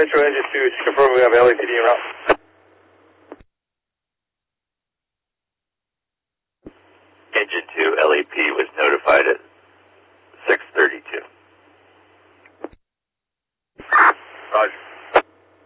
Metro Engine 2, just confirm we have LAPD en route. Engine 2, LAP was notified at